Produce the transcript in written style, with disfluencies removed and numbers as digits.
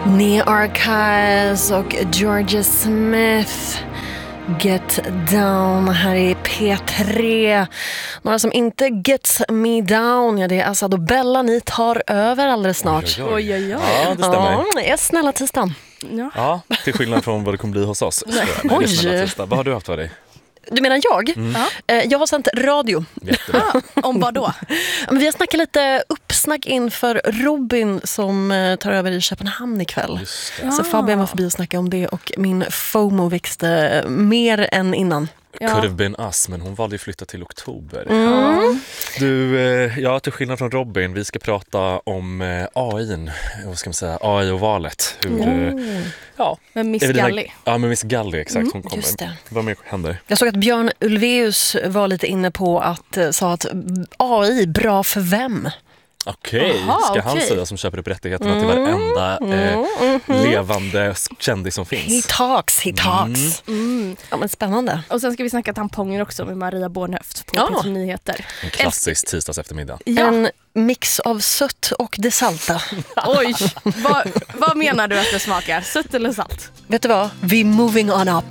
Nia Archives och Georgia Smith, Get Down här i P3. Några som inte gets me down, ja, det är Assad och Bella. Ni tar över alldeles snart. Oj. Ja, det stämmer. Ja, det är snälla tisdagen. Ja, till skillnad från vad det kommer bli hos oss. Det är snälla tisdag. Vad har du haft för dig? Du menar jag? Jag har sänt radio. Jättebra. Om vad då? Vi har snackat lite uppsnack inför Robin som tar över i Köpenhamn ikväll. Just det. Så Fabian var förbi och snackade om det och min FOMO växte mer än innan. Could have been us, men hon valde ju flytta till oktober. Du, till skillnad från Robin, vi ska prata om AI, vad ska man säga, AI och valet. Med Miss Galli. Ja, med Miss Galli, exakt. Hon kommer. Just det. Vad mer händer? Jag såg att Björn Ulvaeus var lite inne på att sa att AI, bra för vem? Okej, ska han säga som köper upp rättigheterna till varenda levande kändis som finns? He talks. Ja, men spännande. Och sen ska vi snacka tamponger också med Maria Bornhöft på P3 Nyheter. En klassisk tisdags eftermiddag. Ja. En mix av sött och det salta. Oj, vad menar du att det smakar? Sött eller salt? Vet du vad? Vi moving on up.